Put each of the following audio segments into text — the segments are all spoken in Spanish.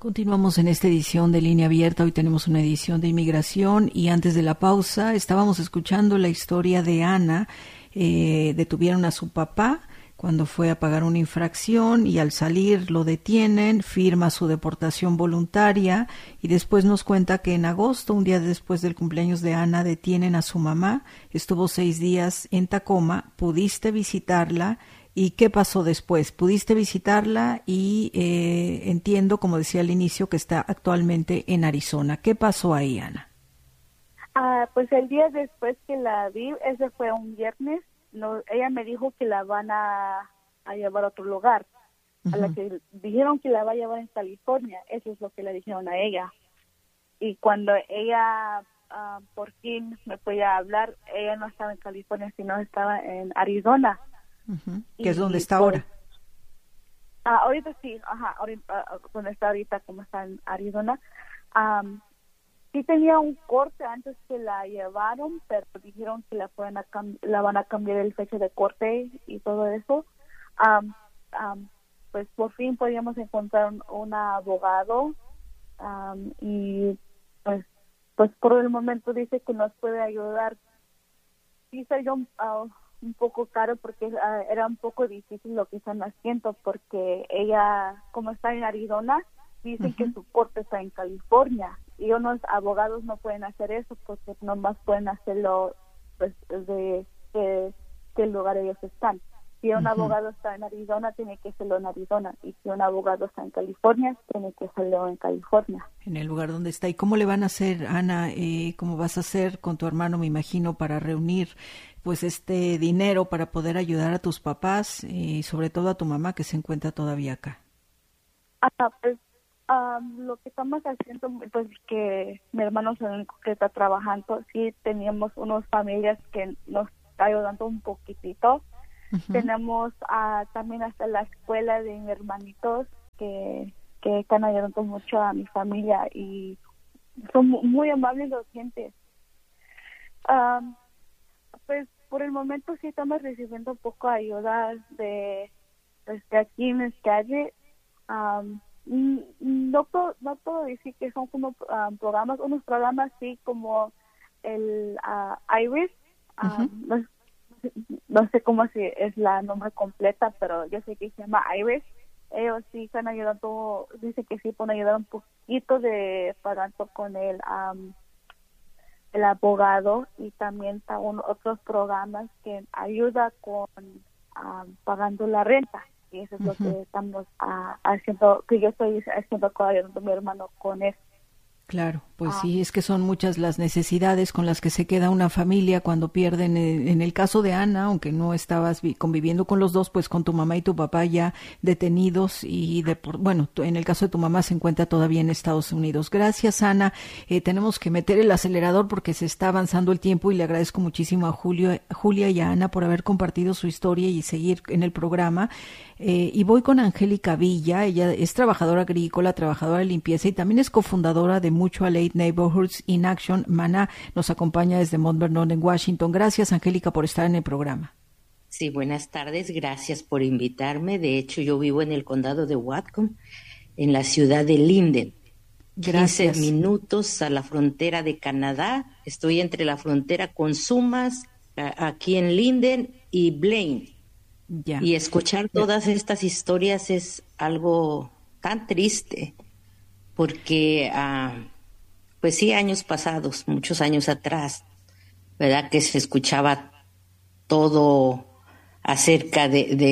Continuamos en esta edición de Línea Abierta. Hoy tenemos una edición de inmigración y antes de la pausa estábamos escuchando la historia de Ana. Detuvieron a su papá cuando fue a pagar una infracción y al salir lo detienen, firma su deportación voluntaria y después nos cuenta que en agosto, un día después del cumpleaños de Ana, detienen a su mamá. Estuvo 6 días en Tacoma. ¿Pudiste visitarla? ¿Y qué pasó después? ¿Pudiste visitarla? Y entiendo, como decía al inicio, que está actualmente en Arizona. ¿Qué pasó ahí, Ana? Pues el día después que la vi, ese fue un viernes, ella me dijo que la van a llevar a otro lugar. A la que dijeron que la va a llevar en California, eso es lo que le dijeron a ella. Y cuando ella por fin me podía hablar, ella no estaba en California, sino estaba en Arizona. ¿Que es donde está ahora? Ahorita sí, donde está ahorita, como está en Arizona. Sí tenía un corte antes que la llevaron, pero dijeron que la van a cambiar el fecha de corte y todo eso. Pues por fin podíamos encontrar un abogado y pues por el momento dice que nos puede ayudar. Sí salió un poco caro porque era un poco difícil lo que están haciendo porque ella, como está en Arizona, dicen que su corte está en California y unos abogados no pueden hacer eso porque nomás pueden hacerlo pues de qué lugar ellos están. Si un abogado está en Arizona, tiene que hacerlo en Arizona, y si un abogado está en California, tiene que hacerlo en California. En el lugar donde está. ¿Y cómo le van a hacer, Ana? ¿Cómo vas a hacer con tu hermano, me imagino, para reunir pues este dinero para poder ayudar a tus papás y sobre todo a tu mamá que se encuentra todavía acá? Lo que estamos haciendo, pues que mi hermano es el único que está trabajando. Sí teníamos unas familias que nos está ayudando un poquitito. Tenemos también hasta la escuela de mis hermanitos que están ayudando mucho a mi familia y son muy amables los gentes. Pues por el momento sí estamos recibiendo un poco de ayuda de aquí en el calle. No puedo decir que son como programas, unos programas sí como el IRIS. No sé cómo si es la nombre completa, pero yo sé que se llama IRIS. Ellos sí están ayudando, dice que sí pueden ayudar un poquito de pagando con el abogado, y también están otros programas que ayuda con pagando la renta, y eso es lo que estamos haciendo, que yo estoy haciendo con mi hermano con eso. Claro, pues sí, es que son muchas las necesidades con las que se queda una familia cuando pierden, en el caso de Ana, aunque no estabas conviviendo con los dos, pues con tu mamá y tu papá ya detenidos y en el caso de tu mamá se encuentra todavía en Estados Unidos. Gracias, Ana. Tenemos que meter el acelerador porque se está avanzando el tiempo y le agradezco muchísimo a Julia y a Ana por haber compartido su historia y seguir en el programa. Y voy con Angélica Villa. Ella es trabajadora agrícola, trabajadora de limpieza y también es cofundadora de Mutual Aid Neighborhoods in Action. Mana nos acompaña desde Mount Vernon en Washington. Gracias, Angélica, por estar en el programa. Sí, buenas tardes. Gracias por invitarme. De hecho, yo vivo en el condado de Whatcom, en la ciudad de Linden. Gracias. 15 minutos a la frontera de Canadá. Estoy entre la frontera con Sumas, aquí en Linden, y Blaine. Ya. Y escuchar todas estas historias es algo tan triste, porque, pues sí, años pasados, muchos años atrás, ¿verdad? Que se escuchaba todo acerca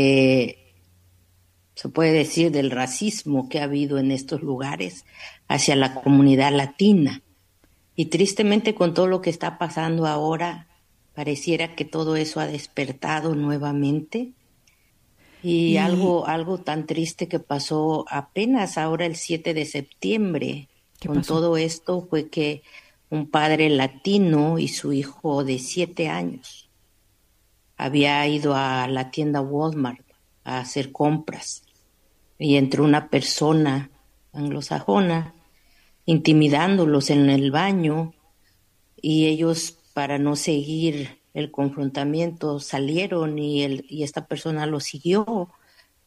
se puede decir, del racismo que ha habido en estos lugares hacia la comunidad latina. Y tristemente, con todo lo que está pasando ahora, pareciera que todo eso ha despertado nuevamente. Y algo tan triste que pasó apenas ahora el 7 de septiembre con todo esto fue que un padre latino y su hijo de 7 años había ido a la tienda Walmart a hacer compras y entró una persona anglosajona intimidándolos en el baño, y ellos, para no seguir el confrontamiento, salieron y esta persona lo siguió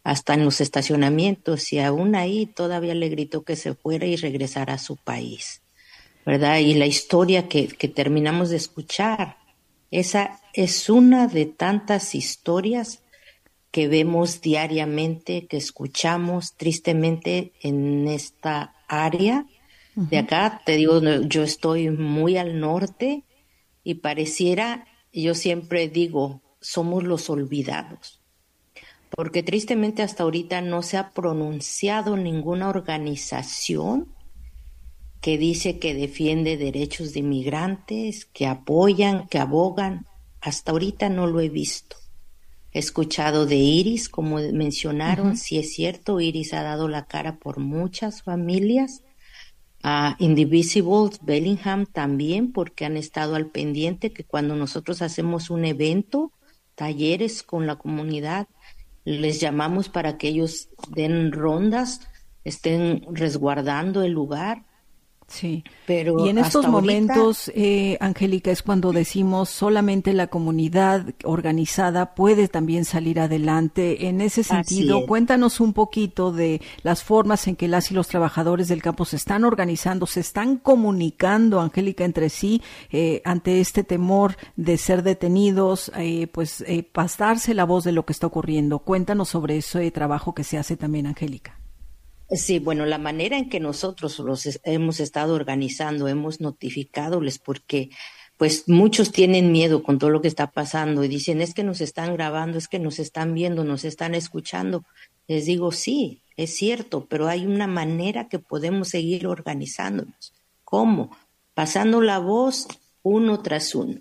hasta en los estacionamientos, y aún ahí todavía le gritó que se fuera y regresara a su país, ¿verdad? Y la historia que terminamos de escuchar, esa es una de tantas historias que vemos diariamente, que escuchamos tristemente en esta área. De acá, te digo, yo estoy muy al norte y pareciera, yo siempre digo, somos los olvidados. Porque tristemente hasta ahorita no se ha pronunciado ninguna organización que dice que defiende derechos de inmigrantes, que apoyan, que abogan. Hasta ahorita no lo he visto. He escuchado de Iris, como mencionaron, sí es cierto, Iris ha dado la cara por muchas familias. Indivisibles, Bellingham también, porque han estado al pendiente que cuando nosotros hacemos un evento, talleres con la comunidad, les llamamos para que ellos den rondas, estén resguardando el lugar. Sí, pero y en estos momentos, ahorita, Angélica, es cuando decimos solamente la comunidad organizada puede también salir adelante. En ese sentido, cuéntanos un poquito de las formas en que las y los trabajadores del campo se están organizando, se están comunicando, Angélica, entre sí, ante este temor de ser detenidos, pasarse la voz de lo que está ocurriendo. Cuéntanos sobre ese trabajo que se hace también, Angélica. Sí, bueno, la manera en que nosotros los hemos estado organizando, hemos notificadores, porque pues muchos tienen miedo con todo lo que está pasando y dicen, es que nos están grabando, es que nos están viendo, nos están escuchando. Les digo, sí, es cierto, pero hay una manera que podemos seguir organizándonos. ¿Cómo? Pasando la voz uno tras uno.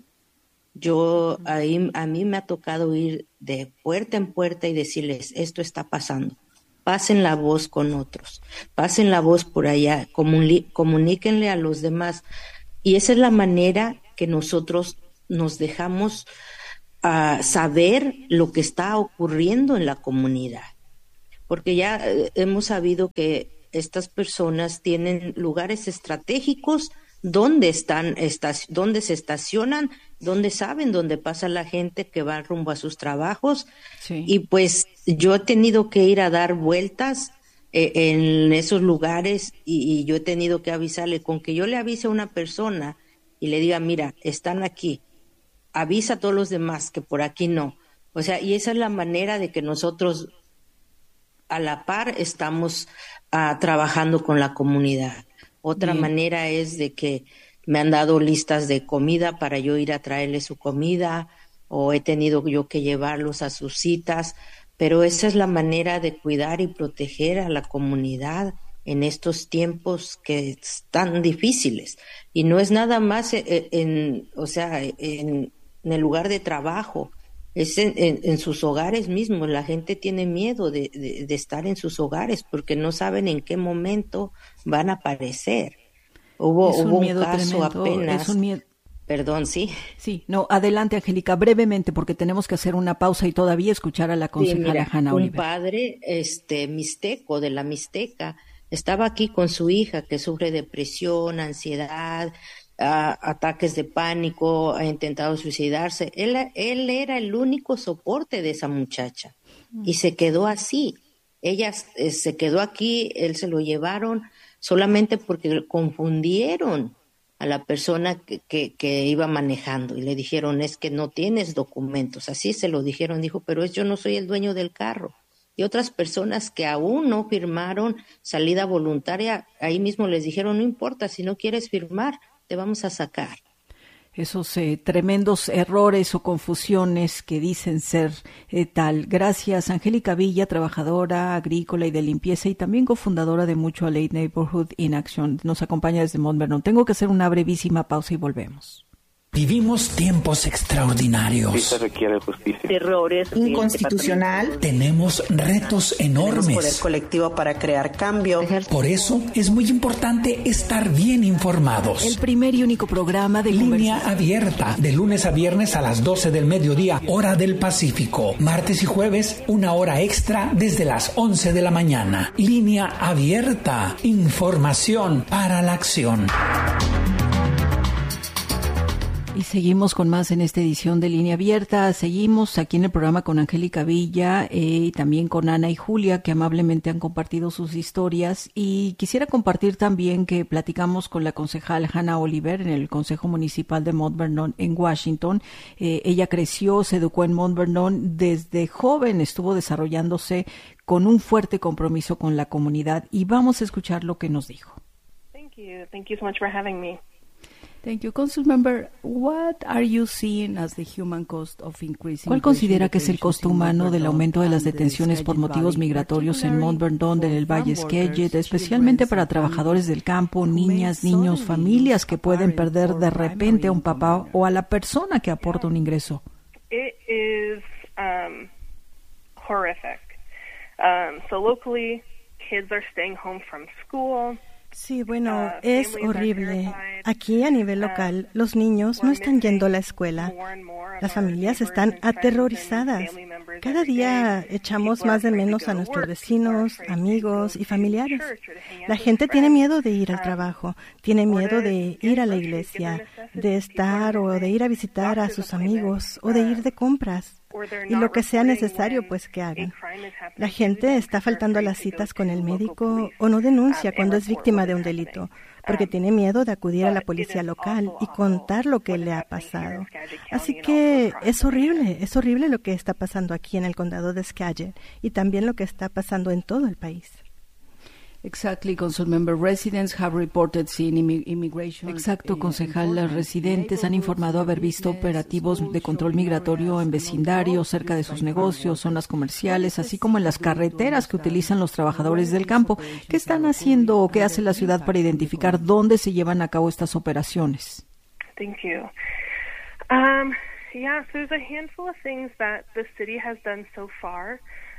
A mí me ha tocado ir de puerta en puerta y decirles, esto está pasando. Pasen la voz con otros, pasen la voz por allá, comuníquenle a los demás. Y esa es la manera que nosotros nos dejamos saber lo que está ocurriendo en la comunidad. Porque ya hemos sabido que estas personas tienen lugares estratégicos donde donde se estacionan, donde saben dónde pasa la gente que va rumbo a sus trabajos. Sí. Y pues yo he tenido que ir a dar vueltas en esos lugares y yo he tenido que avisarle, con que yo le avise a una persona y le diga, mira, están aquí, avisa a todos los demás que por aquí no. O sea, y esa es la manera de que nosotros a la par estamos trabajando con la comunidad. Otra manera es de que me han dado listas de comida para yo ir a traerles su comida, o he tenido yo que llevarlos a sus citas, pero esa es la manera de cuidar y proteger a la comunidad en estos tiempos que están difíciles. Y no es nada más en el lugar de trabajo, es en sus hogares mismos. La gente tiene miedo de estar en sus hogares porque no saben en qué momento van a aparecer. Hubo un caso tremendo, apenas. Es un miedo. Perdón, sí. Sí, no, adelante, Angélica, brevemente, porque tenemos que hacer una pausa y todavía escuchar a la concejala Hanna Oliver. Un padre mixteco, de la Mixteca, estaba aquí con su hija que sufre depresión, ansiedad, ataques de pánico, ha intentado suicidarse. Él era el único soporte de esa muchacha y se quedó así. Ella se quedó aquí, él se lo llevaron solamente porque confundieron a la persona que iba manejando y le dijeron, es que no tienes documentos. Así se lo dijeron, dijo, pero yo no soy el dueño del carro. Y otras personas que aún no firmaron salida voluntaria, ahí mismo les dijeron, no importa, si no quieres firmar, te vamos a sacar. Esos tremendos errores o confusiones que dicen ser tal. Gracias, Angélica Villa, trabajadora agrícola y de limpieza y también cofundadora de Mutual Aid Neighborhood in Action. Nos acompaña desde Mount Vernon. Tengo que hacer una brevísima pausa y volvemos. Vivimos tiempos extraordinarios. Sí se requiere justicia. Errores inconstitucional. Tenemos retos enormes. Tenemos poder colectivo para crear cambio. Por eso es muy importante estar bien informados. El primer y único programa de Línea Abierta, de lunes a viernes a las 12 del mediodía, hora del Pacífico. Martes y jueves, una hora extra desde las 11 de la mañana. Línea Abierta, información para la acción. Y seguimos con más en esta edición de Línea Abierta. Seguimos aquí en el programa con Angélica Villa y también con Ana y Julia, que amablemente han compartido sus historias. Y quisiera compartir también que platicamos con la concejal Hannah Oliver en el Consejo Municipal de Mount Vernon en Washington. Ella creció, se educó en Mount Vernon. Desde joven estuvo desarrollándose con un fuerte compromiso con la comunidad. Y vamos a escuchar lo que nos dijo. Thank you. Thank you so much for having me. Thank you. Council Member, what are you seeing as the human cost of increasing? ¿Cuál considera que es el costo humano del aumento de las detenciones por motivos migratorios en Mount Vernon, del Valle Skagit, especialmente para trabajadores del campo, niñas, niños, familias que pueden perder de repente a un papá o a la persona que aporta un ingreso? It is horrific. So locally, kids are staying home from school. Sí, bueno, es horrible. Aquí a nivel local, los niños no están yendo a la escuela. Las familias están aterrorizadas. Cada día echamos más de menos a nuestros vecinos, amigos y familiares. La gente tiene miedo de ir al trabajo, tiene miedo de ir a la iglesia, de estar o de ir a visitar a sus amigos o de ir de compras. Y lo que sea necesario, pues, que hagan. La gente está faltando a las citas con el médico o no denuncia cuando es víctima de un delito, porque tiene miedo de acudir a la policía local y contar lo que le ha pasado. Así que es horrible lo que está pasando aquí en el condado de Skagit y también lo que está pasando en todo el país. Exactly, Council Member. Residents have reported seeing immigration. Exacto, concejal. Los residentes han informado haber visto operativos de control migratorio en vecindarios, cerca de sus negocios, zonas comerciales, así como en las carreteras que utilizan los trabajadores del campo. ¿Qué están haciendo o qué hace la ciudad para identificar dónde se llevan a cabo estas operaciones? Thank you. Yeah, so there's a handful of things that the city has done so far.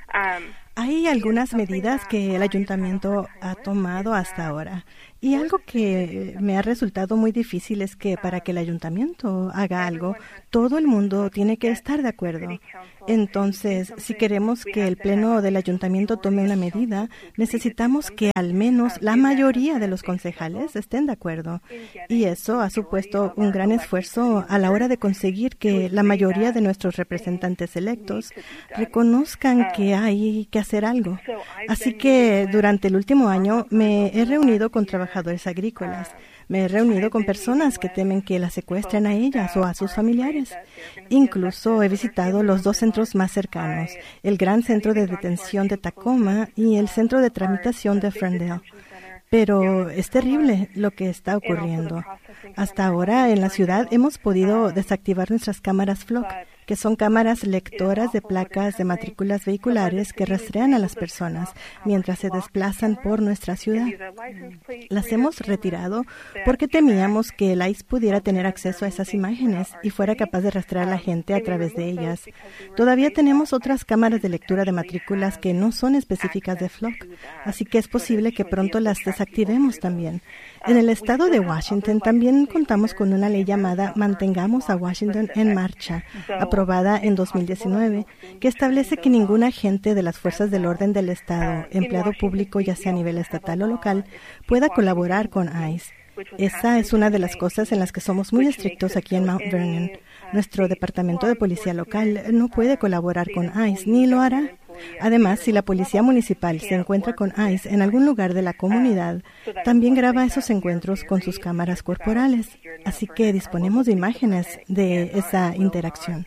Hay algunas medidas que el ayuntamiento ha tomado hasta ahora. Y algo que me ha resultado muy difícil es que para que el ayuntamiento haga algo, todo el mundo tiene que estar de acuerdo. Entonces, si queremos que el pleno del ayuntamiento tome una medida, necesitamos que al menos la mayoría de los concejales estén de acuerdo. Y eso ha supuesto un gran esfuerzo a la hora de conseguir que la mayoría de nuestros representantes electos reconozcan que hay que hacer algo. Así que durante el último año me he reunido con trabajadores agrícolas. Me he reunido con personas que temen que las secuestren a ellas o a sus familiares. Incluso he visitado los dos centros más cercanos, el gran centro de detención de Tacoma y el centro de tramitación de Ferndale. Pero es terrible lo que está ocurriendo. Hasta ahora en la ciudad hemos podido desactivar nuestras cámaras Flock, que son cámaras lectoras de placas de matrículas vehiculares que rastrean a las personas mientras se desplazan por nuestra ciudad. Las hemos retirado porque temíamos que el ICE pudiera tener acceso a esas imágenes y fuera capaz de rastrear a la gente a través de ellas. Todavía tenemos otras cámaras de lectura de matrículas que no son específicas de Flock, así que es posible que pronto las desactivemos también. En el estado de Washington también contamos con una ley llamada Mantengamos a Washington en Marcha, aprobada en 2019, que establece que ningún agente de las fuerzas del orden del Estado, empleado público, ya sea a nivel estatal o local, pueda colaborar con ICE. Esa es una de las cosas en las que somos muy estrictos aquí en Mount Vernon. Nuestro departamento de policía local no puede colaborar con ICE, ni lo hará. Además, si la policía municipal se encuentra con ICE en algún lugar de la comunidad, también graba esos encuentros con sus cámaras corporales. Así que disponemos de imágenes de esa interacción.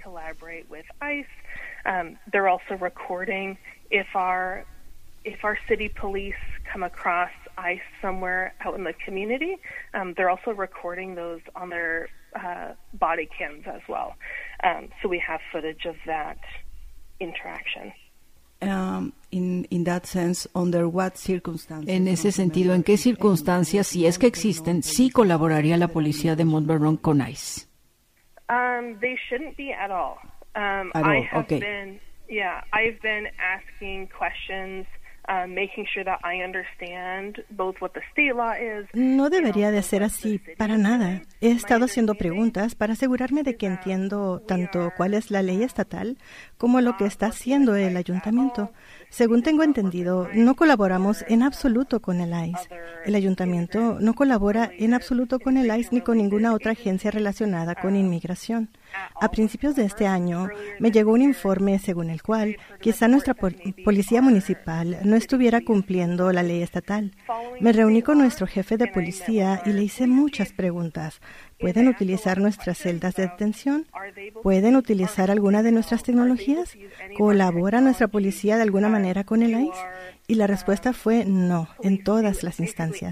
They're also recording if our city police come across ICE somewhere out in the community. They're also recording those on their body cams as well. So we have footage of that interaction. In that sense, under what circumstances? En ese sentido, ¿en qué circunstancias, si es que existen, sí colaboraría la policía de Mount Vernon con ICE? They shouldn't be at all. I've been asking questions, making sure that I understand both what the state law is. No debería de ser así, para nada. He estado haciendo preguntas para asegurarme de que entiendo tanto cuál es la ley estatal como lo que está haciendo el ayuntamiento. Según tengo entendido, no colaboramos en absoluto con el ICE. El ayuntamiento no colabora en absoluto con el ICE ni con ninguna otra agencia relacionada con inmigración. A principios de este año me llegó un informe según el cual quizá nuestra policía municipal no estuviera cumpliendo la ley estatal. Me reuní con nuestro jefe de policía y le hice muchas preguntas. ¿Pueden utilizar nuestras celdas de detención? ¿Pueden utilizar alguna de nuestras tecnologías? ¿Colabora nuestra policía de alguna manera con el ICE? Y la respuesta fue no, en todas las instancias.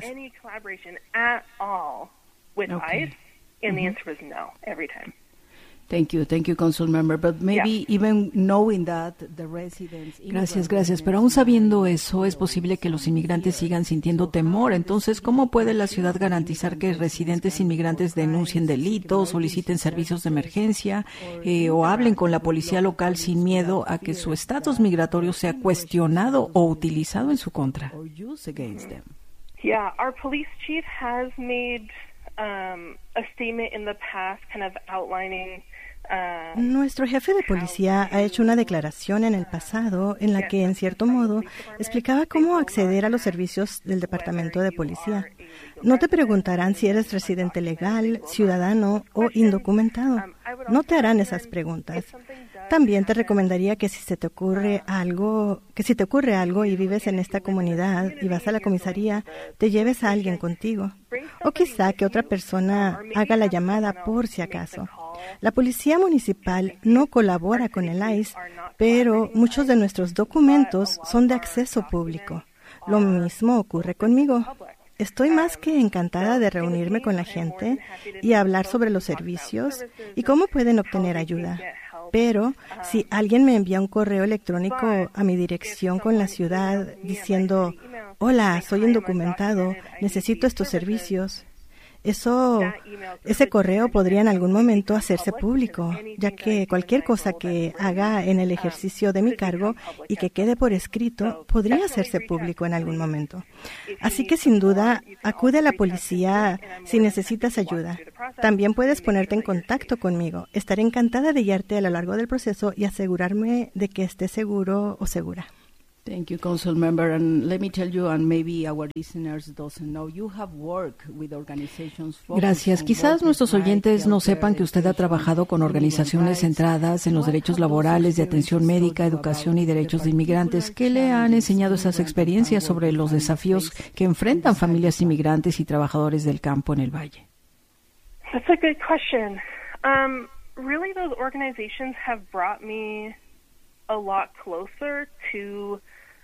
Thank you, Council Member. But maybe even knowing that the residents. Gracias. Pero aún sabiendo eso, es posible que los inmigrantes sigan sintiendo temor. Entonces, ¿cómo puede la ciudad garantizar que residentes inmigrantes denuncien delitos, soliciten servicios de emergencia o hablen con la policía local sin miedo a que su estatus migratorio sea cuestionado o utilizado en su contra? Yeah, our police chief has made a statement in the past, kind of outlining. Nuestro jefe de policía ha hecho una declaración en el pasado en la que, en cierto modo, explicaba cómo acceder a los servicios del Departamento de Policía. No te preguntarán si eres residente legal, ciudadano o indocumentado. No te harán esas preguntas. También te recomendaría que si te ocurre algo y vives en esta comunidad y vas a la comisaría, te lleves a alguien contigo. O quizá que otra persona haga la llamada por si acaso. La policía municipal no colabora con el ICE, pero muchos de nuestros documentos son de acceso público. Lo mismo ocurre conmigo. Estoy más que encantada de reunirme con la gente y hablar sobre los servicios y cómo pueden obtener ayuda. Pero si alguien me envía un correo electrónico a mi dirección con la ciudad diciendo, hola, soy indocumentado, necesito estos servicios, ese correo podría en algún momento hacerse público, ya que cualquier cosa que haga en el ejercicio de mi cargo y que quede por escrito podría hacerse público en algún momento. Así que sin duda, acude a la policía si necesitas ayuda. También puedes ponerte en contacto conmigo. Estaré encantada de guiarte a lo largo del proceso y asegurarme de que estés seguro o segura. Thank you, Council Member. And let me tell you, and maybe our listeners doesn't know, you have worked with organizations. Gracias. Quizás nuestros oyentes no sepan que usted ha trabajado con organizaciones centradas en los derechos laborales, de atención médica, educación y derechos de inmigrantes. ¿Qué le han enseñado esas experiencias sobre los desafíos que enfrentan familias inmigrantes y trabajadores del campo en el Valle? That's a good question. Really, those organizations have brought me a lot closer to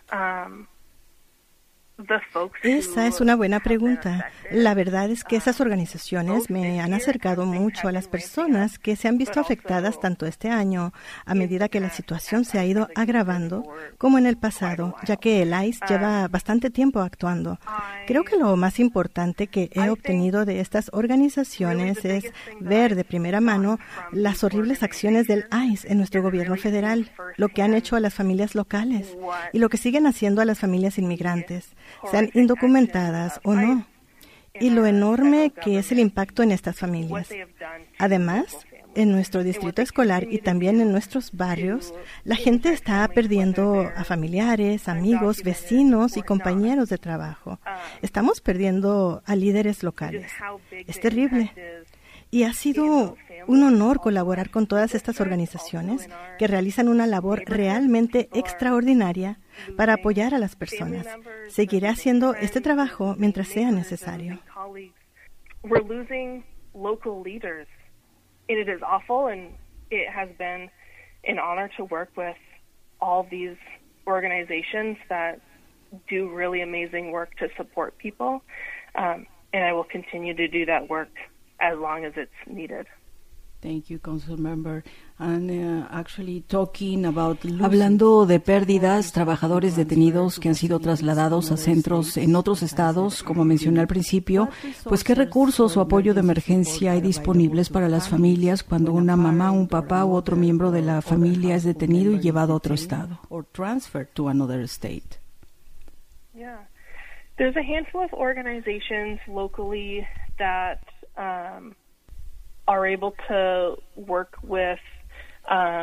Esa es una buena pregunta. La verdad es que esas organizaciones me han acercado mucho a las personas que se han visto afectadas tanto este año, a medida que la situación se ha ido agravando, como en el pasado, ya que el ICE lleva bastante tiempo actuando. Creo que lo más importante que he obtenido de estas organizaciones es ver de primera mano las horribles acciones del ICE en nuestro gobierno federal, lo que han hecho a las familias locales y lo que siguen haciendo a las familias inmigrantes, sean indocumentadas o no, y lo enorme que es el impacto en estas familias. Además, en nuestro distrito escolar y también en nuestros barrios, la gente está perdiendo a familiares, amigos, vecinos y compañeros de trabajo. Estamos perdiendo a líderes locales. Es terrible. Y ha sido un honor colaborar con todas estas organizaciones que realizan una labor realmente extraordinaria para apoyar a las personas. Seguiré haciendo este trabajo mientras sea necesario. We're losing local leaders. It is awful, and it has been an honor to work with all these organizations that do really amazing work to support people, and I will continue to do that work as long as it's needed. Thank you, Council Member. And actually talking about hablando de pérdidas, trabajadores detenidos que han sido trasladados a centros en otros estados, como mencioné al principio, pues qué recursos o apoyo de emergencia hay disponibles para las familias cuando una mamá, un papá u otro miembro de la familia es detenido y llevado a otro estado. Or transferred to another state. Yeah. There's a handful of organizations locally that are able to work with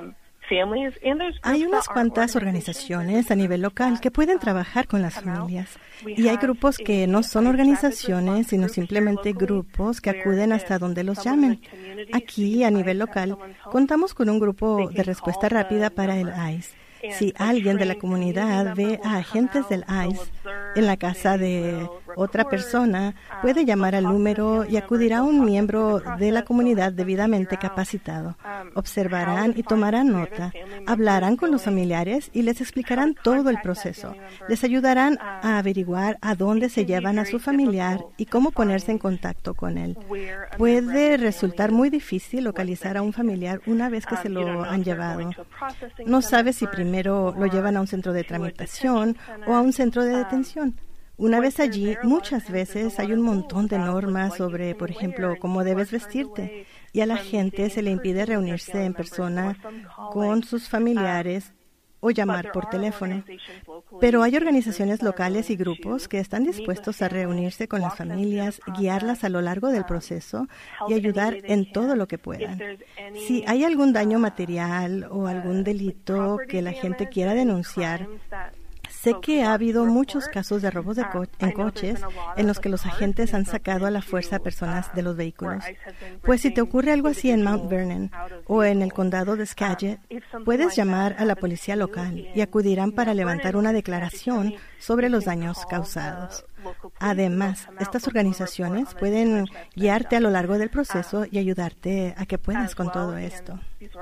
Hay unas cuantas organizaciones a nivel local que pueden trabajar con las familias. Y hay grupos que no son organizaciones, sino simplemente grupos que acuden hasta donde los llamen. Aquí, a nivel local, contamos con un grupo de respuesta rápida para el ICE. Si alguien de la comunidad ve a agentes del ICE en la casa de otra persona, puede llamar al número y acudirá un miembro de la comunidad debidamente capacitado. Observarán y tomarán nota, hablarán con los familiares y les explicarán todo el proceso. Les ayudarán a averiguar a dónde se llevan a su familiar y cómo ponerse en contacto con él. Puede resultar muy difícil localizar a un familiar una vez que se lo han llevado. No sabe si primero lo llevan a un centro de tramitación o a un centro de detención. Una vez allí, muchas veces hay un montón de normas sobre, por ejemplo, cómo debes vestirte, y a la gente se le impide reunirse en persona con sus familiares o llamar por teléfono. Pero hay organizaciones locales y grupos que están dispuestos a reunirse con las familias, guiarlas a lo largo del proceso y ayudar en todo lo que puedan. Si hay algún daño material o algún delito que la gente quiera denunciar, sé que ha habido muchos casos de robos en coches en los que los agentes han sacado a la fuerza a personas de los vehículos. Pues si te ocurre algo así en Mount Vernon o en el condado de Skagit, puedes llamar a la policía local y acudirán para levantar una declaración sobre los daños causados. Además, estas organizaciones pueden guiarte a lo largo del proceso y ayudarte a que puedas con todo esto.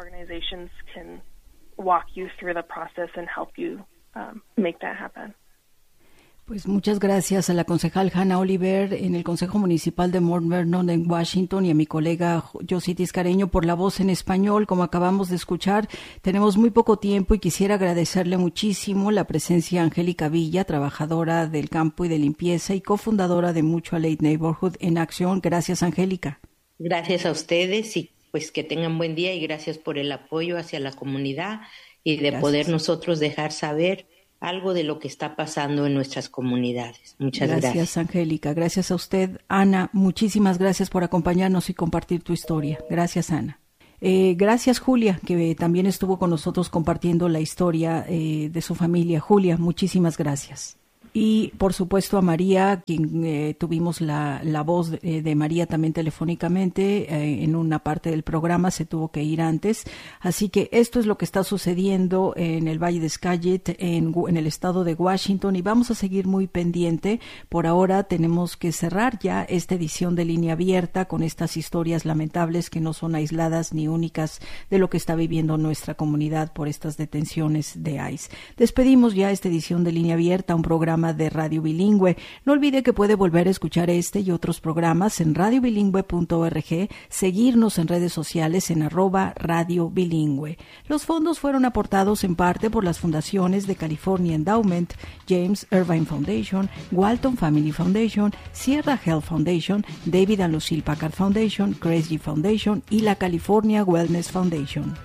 Make that happen. Pues muchas gracias a la concejal Hannah Oliver en el Consejo Municipal de Mount Vernon en Washington y a mi colega Josie Tiscareño por la voz en español. Como acabamos de escuchar, tenemos muy poco tiempo y quisiera agradecerle muchísimo la presencia de Angélica Villa, trabajadora del campo y de limpieza y cofundadora de Mutual Aid Neighborhood en Acción. Gracias, Angélica. Gracias a ustedes y pues que tengan buen día y gracias por el apoyo hacia la comunidad y de poder nosotros dejar saber algo de lo que está pasando en nuestras comunidades. Muchas gracias. Gracias, Angélica. Gracias a usted, Ana. Muchísimas gracias por acompañarnos y compartir tu historia. Gracias, Ana. Gracias, Julia, que también estuvo con nosotros compartiendo la historia de su familia. Julia, muchísimas gracias. Y, por supuesto, a María, quien tuvimos la voz de María también telefónicamente en una parte del programa, se tuvo que ir antes. Así que esto es lo que está sucediendo en el Valle de Skagit, en el estado de Washington, y vamos a seguir muy pendiente. Por ahora tenemos que cerrar ya esta edición de Línea Abierta con estas historias lamentables que no son aisladas ni únicas de lo que está viviendo nuestra comunidad por estas detenciones de ICE. Despedimos ya esta edición de Línea Abierta, un programa de Radio Bilingüe. No olvide que puede volver a escuchar este y otros programas en radiobilingüe.org, seguirnos en redes sociales en @Radio Bilingüe. Los fondos fueron aportados en parte por las fundaciones de California Endowment, James Irvine Foundation, Walton Family Foundation, Sierra Health Foundation, David and Lucille Packard Foundation, Grace G Foundation y la California Wellness Foundation.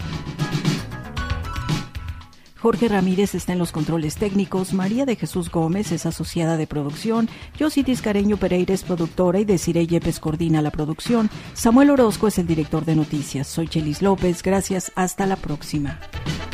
Jorge Ramírez está en los controles técnicos, María de Jesús Gómez es asociada de producción, Josie Tiscareño Pereira es productora y Desiree Yepes coordina la producción, Samuel Orozco es el director de noticias. Soy Chelis López, gracias, hasta la próxima.